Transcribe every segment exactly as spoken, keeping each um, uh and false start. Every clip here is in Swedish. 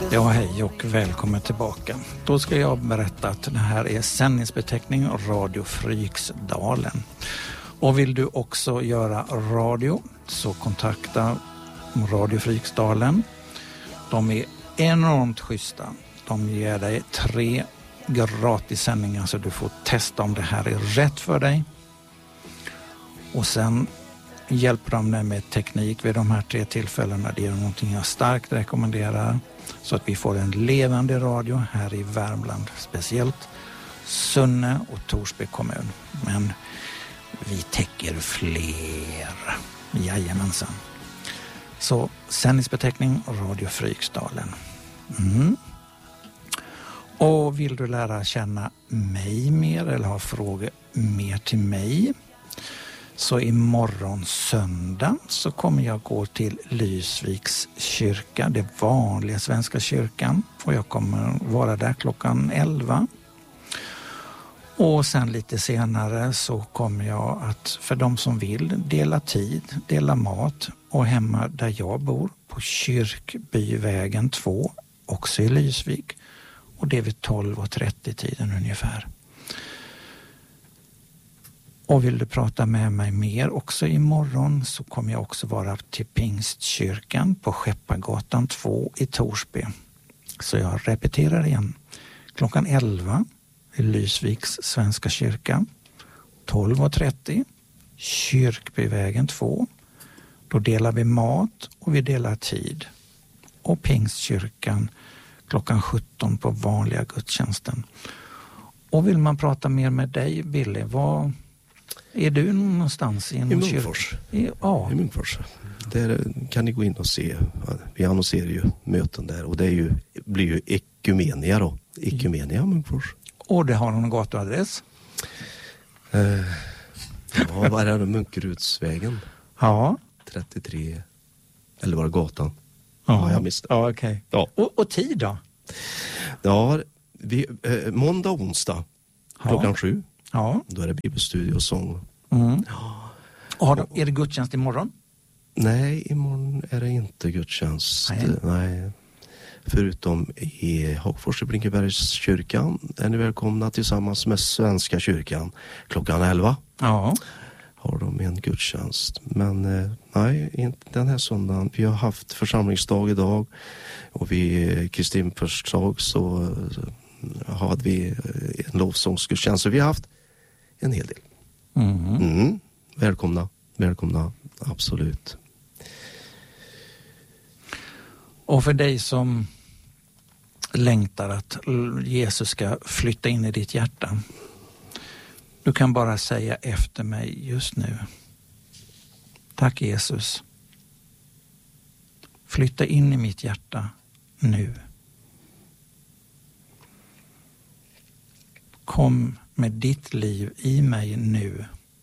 Ja, hej och välkommen tillbaka. Då ska jag berätta att det här är sändningsbeteckning Radio Fryksdalen. Och vill du också göra radio så kontakta Radio Fryksdalen. De är enormt schyssta. De ger dig tre gratis sändningar så du får testa om det här är rätt för dig. Och sen hjälper de dig med teknik vid de här tre tillfällena. Det är någonting jag starkt rekommenderar. Så att vi får en levande radio här i Värmland. Speciellt Sunne och Torsby kommun. Men vi täcker fler. Jajamensan. Så sändningsbeteckning Radio Fryksdalen. Mm. Och vill du lära känna mig mer eller ha frågor mer till mig, så imorgon söndag så kommer jag gå till Lysviks kyrka, det vanliga svenska kyrkan. Och jag kommer vara där klockan elva. Och sen lite senare så kommer jag att, för de som vill, dela tid, dela mat. Och hemma där jag bor på Kyrkbyvägen två, också i Lysvik. Och det är vid tolv och trettio tiden ungefär. Och vill du prata med mig mer också imorgon så kommer jag också vara till Pingstkyrkan på Skeppargatan två i Torsby. Så jag repeterar igen. Klockan elva i Lysviks svenska kyrka. tolv och trettio Kyrkbyvägen två. Då delar vi mat och vi delar tid. Och Pingstkyrkan klockan sjutton på vanliga gudstjänsten. Och vill man prata mer med dig, Billy, vad är du någonstans? I Munkfors. I, ja. I Munkfors. Där kan ni gå in och se. Vi annonserar ju möten där. Och det är ju, blir ju Ekumenia då. Ekumenia Munkfors. Och det har någon gatuadress? Eh, ja, vad är det? Munkerudsvägen. Ja. trettiotre. Eller var det gatan? Ja, ja jag missade. Ja, okej. Okay. Ja. Och, och tid då? Ja, vi, eh, måndag och onsdag. Ja. Klockan sju. Ja. Då är det bibelstudio och sång. Mm. Ja. Och har du, är det gudstjänst imorgon? Nej, imorgon är det inte gudstjänst. Nej. Nej. Förutom i Hagfors i Brinkebergskyrkan är ni välkomna tillsammans med Svenska kyrkan klockan elva. Ja. Har de en gudstjänst. Men eh, nej, inte den här söndagen. Vi har haft församlingsdag idag. Och vid Kristin förstdag så hade vi en lovsångsgudstjänst. Så vi har haft en hel del. Mm. Mm. Välkomna, välkomna, absolut. Och för dig som längtar att Jesus ska flytta in i ditt hjärta, du kan bara säga efter mig just nu. Tack Jesus. Flytta in i mitt hjärta nu. Kom med ditt liv i mig nu.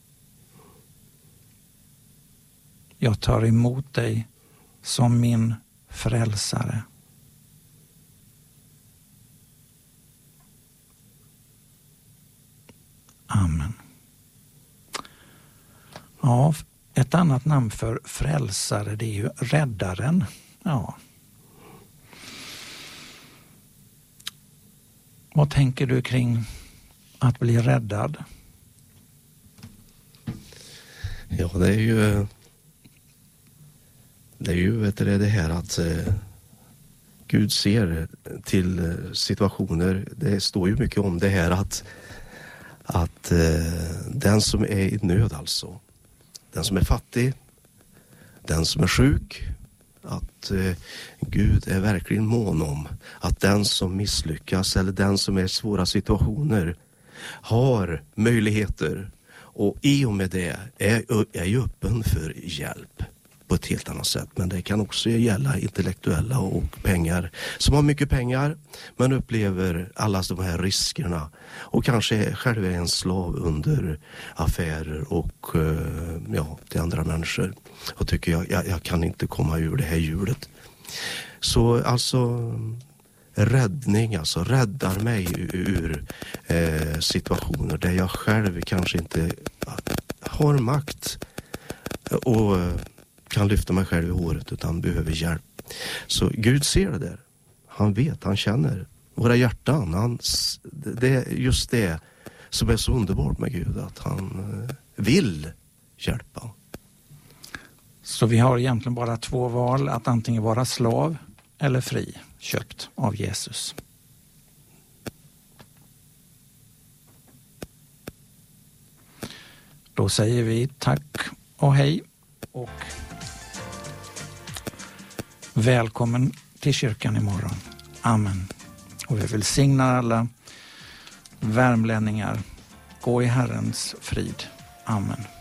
Jag tar emot dig som min frälsare. Amen. Ja, ett annat namn för frälsare, det är ju räddaren. Ja. Vad tänker du kring att bli räddad? Ja, det är ju det är ju vet du, det här att eh, Gud ser till eh, situationer. Det står ju mycket om det här att att eh, den som är i nöd, alltså den som är fattig, den som är sjuk, att eh, Gud är verkligen mån om att den som misslyckas eller den som är i svåra situationer har möjligheter, och i och med det är, är ju öppen för hjälp på ett helt annat sätt. Men det kan också gälla intellektuella och pengar som har mycket pengar men upplever alla de här riskerna och kanske själv är en slav under affärer och ja, till andra människor och tycker jag, jag, jag kan inte komma ur det här hjulet. Så alltså räddning, alltså räddar mig ur eh, situationer där jag själv kanske inte har makt och kan lyfta mig själv i håret utan behöver hjälp. Så Gud ser det där. Han vet, han känner våra hjärtan. Han, det är just det som är så underbart med Gud, att han vill hjälpa. Så vi har egentligen bara två val, att antingen vara slav eller fri, köpt av Jesus. Då säger vi tack och hej och välkommen till kyrkan imorgon. Amen. Och vi välsignar alla värmlänningar. Gå i Herrens frid. Amen.